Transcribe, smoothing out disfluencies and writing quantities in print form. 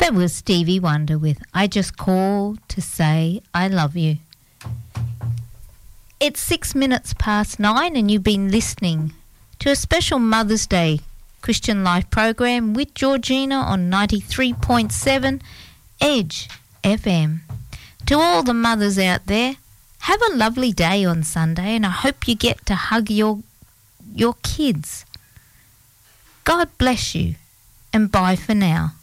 That was Stevie Wonder with I Just Called to Say I Love You. It's 6 minutes past 9 and you've been listening to a special Mother's Day Christian Life program with Georgina on 93.7 Edge FM. To all the mothers out there, have a lovely day on Sunday and I hope you get to hug your kids. God bless you and bye for now.